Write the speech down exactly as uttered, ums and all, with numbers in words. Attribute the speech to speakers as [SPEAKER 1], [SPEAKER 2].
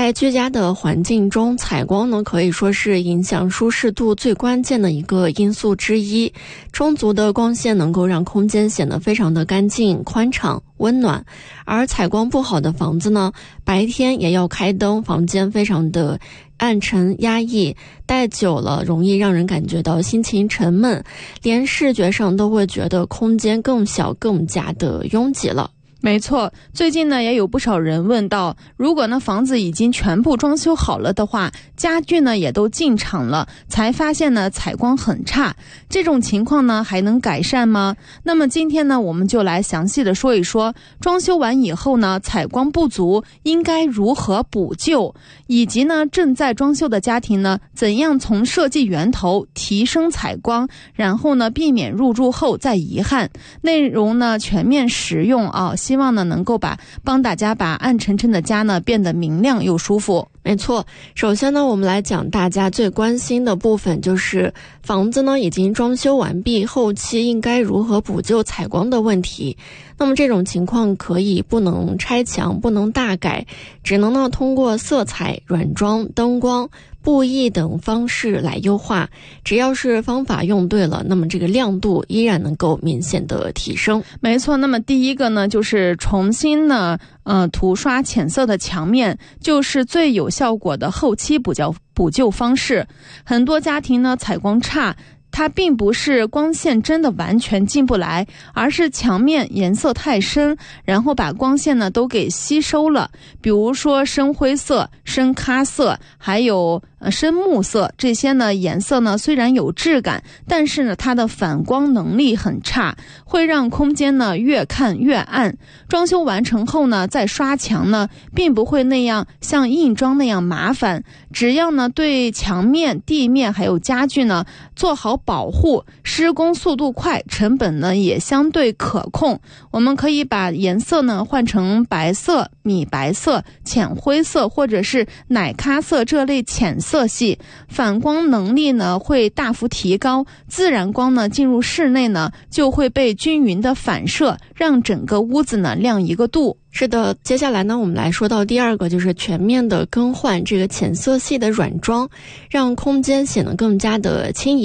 [SPEAKER 1] 在居家的环境中，采光呢可以说是影响舒适度最关键的一个因素之一。充足的光线能够让空间显得非常的干净、宽敞、温暖，而采光不好的房子呢，白天也要开灯，房间非常的暗沉压抑，待久了容易让人感觉到心情沉闷，连视觉上都会觉得空间更小，更加的拥挤了。
[SPEAKER 2] 没错，最近呢也有不少人问到，如果呢房子已经全部装修好了的话，家具呢也都进场了，才发现呢采光很差，这种情况呢还能改善吗？那么今天呢我们就来详细的说一说，装修完以后呢采光不足应该如何补救，以及呢正在装修的家庭呢怎样从设计源头提升采光，然后呢避免入住后再遗憾。内容呢全面实用啊，希望呢能够把帮大家把暗沉沉的家呢变得明亮又舒服。
[SPEAKER 1] 没错，首先呢我们来讲大家最关心的部分，就是房子呢已经装修完毕，后期应该如何补救采光的问题。那么这种情况可以不能拆墙，不能大改，只能呢通过色彩、软装、灯光、布艺等方式来优化，只要是方法用对了，那么这个亮度依然能够明显的提升。
[SPEAKER 2] 没错，那么第一个呢就是重新呢呃涂刷浅色的墙面，就是最有效果的后期补救补救方式。很多家庭呢采光差，它并不是光线真的完全进不来，而是墙面颜色太深，然后把光线呢都给吸收了。比如说深灰色、深咖色，还有呃深木色，这些呢颜色呢虽然有质感，但是呢它的反光能力很差，会让空间呢越看越暗。装修完成后呢再刷墙呢，并不会那样像硬装那样麻烦，只要呢对墙面、地面还有家具呢做好保护，施工速度快，成本呢也相对可控。我们可以把颜色呢换成白色、米白色、浅灰色或者是奶咖色这类浅色系，反光能力呢会大幅提高，自然光呢进入室内呢就会被均匀的反射，让整个屋子呢亮一个度。
[SPEAKER 1] 是的，接下来呢我们来说到第二个，就是全面的更换这个浅色系的软装，让空间显得更加的轻盈。